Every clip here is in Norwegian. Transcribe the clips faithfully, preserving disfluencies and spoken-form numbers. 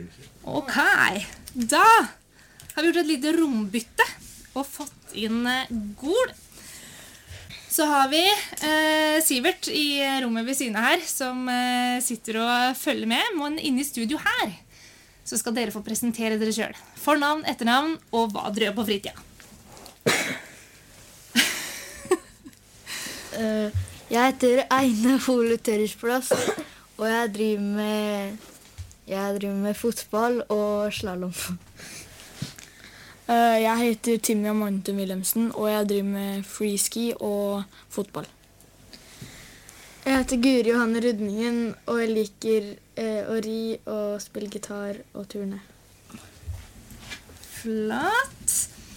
Ok, da har vi gjort et lite rombytte og fått inn Gol. Så har vi eh, Sivert i rommet ved siden her, som eh, sitter og følger med, men inne i studio her, så skal dere få presentere dere selv. Fornavn, etternavn, og hva dere gjør på fritida. uh, jeg heter Eine Hole Tørresplass, og jeg driver med, jeg driver med fotball og slalom. Uh, jeg heter Timmy Amante Wilhelmsen, og jeg driver med freeski og fotball. Jeg heter Guri Johanne Rudningen, og jeg liker eh, å ri og spille gitar og turne. Flott.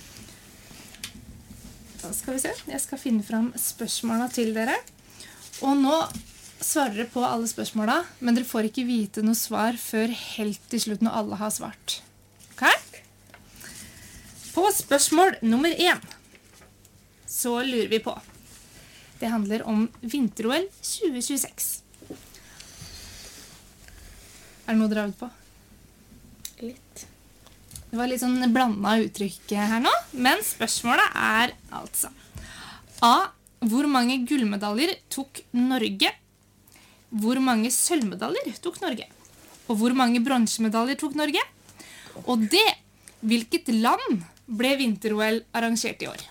Da skal vi se. Jeg skal finne fram spørsmålene til dere. Og nå svarer dere på alle spørsmålene, men dere får ikke vite noe svar før helt til slutt når alle har svart. Ok? På spørsmål nummer én så lurer vi på. Det handler om vinter-O L tjue tjueseks. Er det noe dere har øvd på? Litt. Det var litt sånn blandet uttrykk her nå, men spørsmålet er altså A. Hvor mange gullmedaljer tok Norge? Hvor mange sølvmedaljer tok Norge? Og hvor mange bronsemedaljer tok Norge? Og D. Hvilket land ble vinter-O L arrangert i år?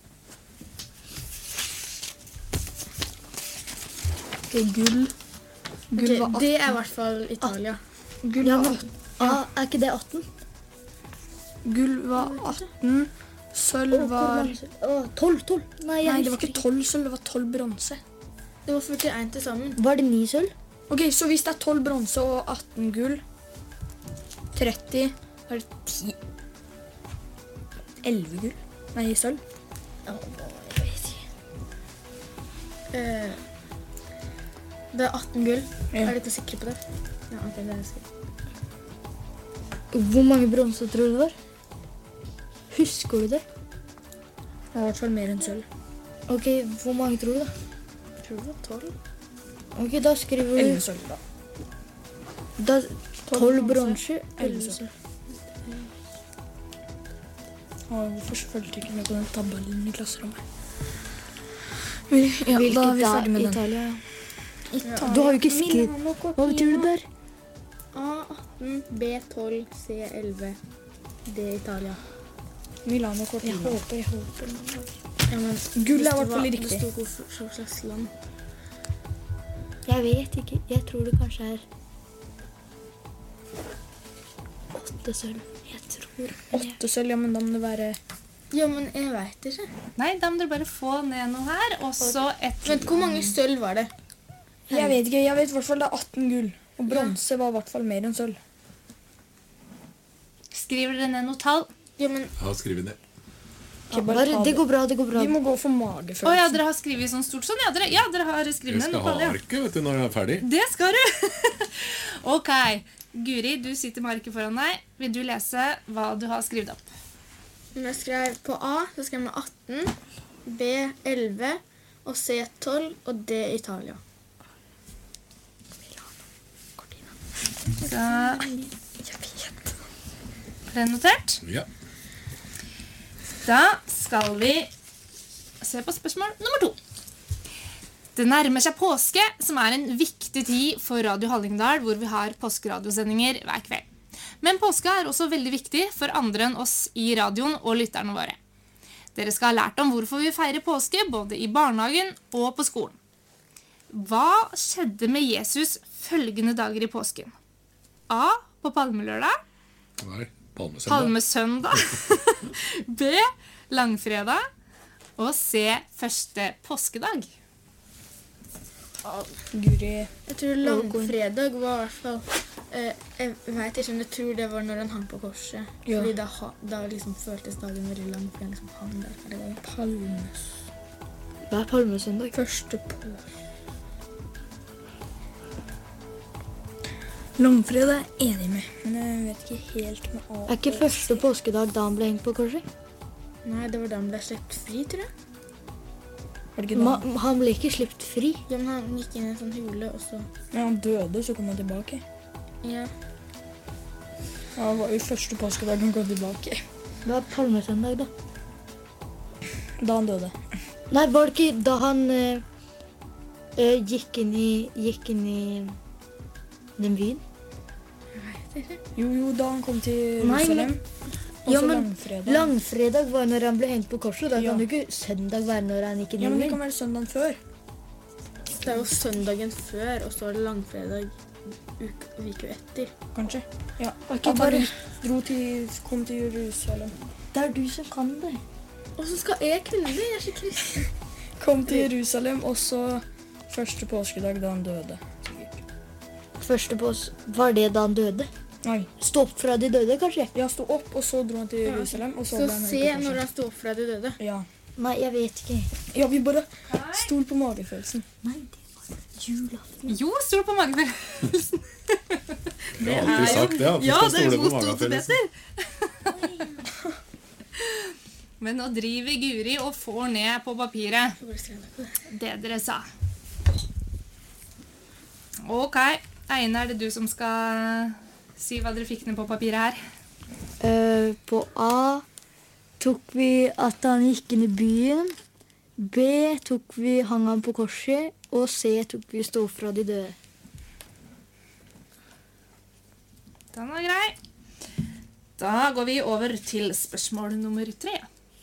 Okay, gull. Gull Okay, var atten. det er i hvert fall Italia. Gull Ja, var men, atten. ja, er ikke det atten? Gull var atten. Sølv var... tolv, tolv. Nei, jeg Nei, det var husker ikke tolv sølv, det var tolv bronse. Det var førtien til sammen. Var det ni sølv? Ok, så hvis det er tolv bronse og atten gull, tretti, er det ti... elleve gull? Nei, sølv. Ja, jeg vet ikke. Eh, det er atten gull. Ja. Er dere sikre på det? Ja, ok, det er jeg sikker. Hvor mange bronser tror du det var? Husker du det? Det var i hvert fall mer enn sølv. Ok, hvor mange tror du da? Tror du det var tolv? Ok, da skriver elleve du... sølv, da. Da, tolv bronser, elleve elleve sølv. Å, hvorfor følte du ikke med på den tabellen i klasserommet? Ja, Hvilket da er vi da? ferdig med den. Italia. Italia. Du har jo ikke skrevet... Milano, Hva betyr det der? A atten, B tolv, C elleve, D Italia. Milano Jeg Cortina. håper, jeg håper. Ja, men Gull er i det hvert fall var- riktig. Det stod hvor hva slags land. Jeg vet ikke. Jeg tror det kanskje er... Åtte sølv. Jeg tror... Jeg... Åtte sølv, ja, men da må det være... Ja, men jeg vet ikke. Nei, da må dere bare få ned noe her, og så et... Vent, hvor mange sølv var det? Jeg vet ikke, jeg vet i hvert fall det er atten gull. Og bronse var i hvert fall mer enn sølv. Skriver dere ned noe tall? Ja, men Ja, skriv ned. Ikke bare Bare, ta det det. går bra, det går bra. Vi må gå for Å magefølelsen. ja, dere har skrivet sånn stort sånn. Ja, dere, ja, dere har skrevet Jeg ned skal noe ha tall, ja. arket, vet du, når jeg er ferdig. Det skal du! Ok, Guri, du sitter med arket foran deg. Vil du lese hva du har skrevet opp? jeg skrev på A, så skrev jeg atten, B elleve, og C tolv, og D Italia. Så, er det notert? Ja. Da skal vi se på spørsmål nummer to. Det nærmer seg påske, som er en viktig tid for Radio Hallingdal, hvor vi har påskeradiosendinger hver kveld. Men påske er også veldig viktig for andre enn oss i radioen og lytterne våre. Dere skal ha lært om hvorfor vi feirer påske, både i barnehagen og på skolen. Hva skjedde med Jesus følgende dager i påsken? A. På palmelørdag. Nei, palmesøndag. Palmesøndag. B. Langfredag. Og C. Første påskedag. Guri. Jeg tror langfredag var i hvert fall... Eh, jeg vet ikke, men jeg tror det var når han hang på korset. Ja. Fordi da, ha- da liksom føltes dagen veldig lang, for han liksom hang der hele dagen. Palmes. Hva er palmesøndag? Første på. Langfredag er jeg enig med, men jeg vet ikke helt med A. Er ikke første påskedag da han ble hengt på korset? Nei, det var da han ble slept fri, tror jeg. Var det ikke Ma da? han ble ikke slipt fri. Ja, men han gikk inn i en sånn hule, og så... Ja, han døde, så kom han tilbake. Ja. Ja, det var jo første påskedag han kom tilbake. Det var palmesøndag, da. Da han døde. Nei, var det ikke da han eh, eh, gikk inn i Gikk inn i den byen? Jo, jo, da han kom til Nei, Jerusalem. Og Ja, så men langfredag. langfredag var når han ble hengt på korset. Da Ja. kan det ikke søndag være når han gikk inn Ja, i men det byen. kan være søndagen før. Det er jo søndagen før, og så er det langfredag uke, uke etter. Kanskje. Ja. Var ikke At bare han dro til, kom til Jerusalem. Det er du som kan det. Og så skal jeg kunne det, jeg er så kristen. Kom til Jerusalem, og så første påskedag da han døde. Sikkert. Første pås Var det da han døde? Nei. Stå opp fra de døde, kanskje? Ja, sto opp, og så dro han til Jerusalem, og så, Så ble han se hengt på når korset. han sto opp fra de døde. Ja. Nei, jeg vet ikke. Ja, vi bare stol på magefølelsen. Nei, det var julaften. Jo, stol på magefølelsen. Jeg har alltid sagt det, at du Ja, skal det er stole jo på god magefølelsen. Peter. Men nå driver Guri og får ned på papiret det dere sa. Ok, Eine, er det du som skal si hva dere fikk ned på papiret her? Eh, på A tok vi at han gikk inn i byen. B tok vi hang han på korset. Og C tok vi stå opp fra de døde. Den var grei. Da går vi over til spørsmål nummer tre.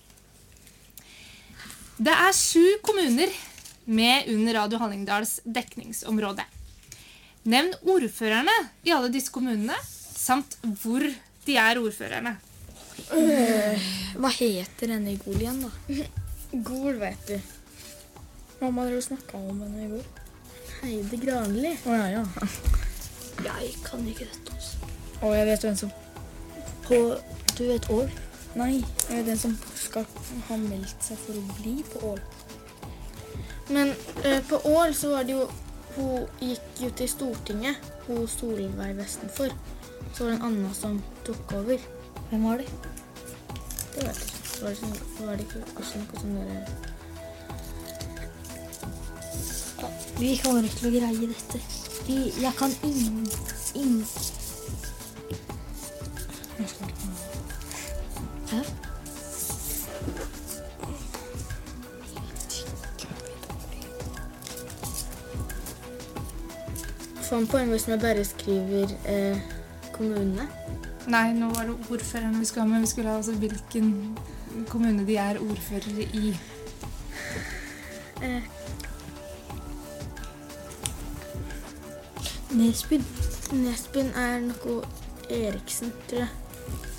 Det er sju kommuner med under Radio Hallingdals dekningsområde. Nevn ordførerne i alle disse kommunene, samt hvor de er ordførerne. Hva heter denne i Gol igjen, da? Gol, vet du. Mamma dere snakket om henne i går. Heide Granli. Å ja, ja. Jeg kan ikke dette. Altså. Og jeg vet hvem som... På Du vet Ål? Nei, jeg vet hvem som skal ha meldt seg for å bli på Ål. Men eh, på Ål så var det jo, hun gikk jo til Stortinget, hun Solveig Vestenfor. Så var det en annen som tok over. Hvem var det? Det vet jeg ikke. Var det, sånn, var det ikke også noe sånn der... Vi kommer ikke til å greie dette. Vi, jeg kan ingen... ingen. Hæ? Få en poeng hvis vi bare skriver eh, kommunene. Nei, nå var det ordførerne vi skulle ha med. Vi skulle ha altså hvilken kommune de er ordførere i. Eh, Nesbyen. Nesbyen er noe Eriksen, tror jeg.